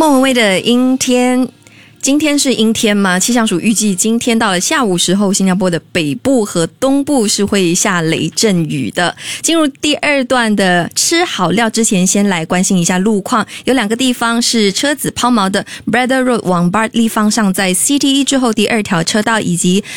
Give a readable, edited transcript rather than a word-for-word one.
莫文蔚的阴天。今天是阴天吗？气象署预计今天到了下午时候，新加坡的北部和东部是会下雷阵雨的。进入第二段的吃好料之前，先来关心一下路况。有两个地方是车子抛锚的 Braddell Road 往 Bartley 方向，在 CTE 之后第二条车道，以及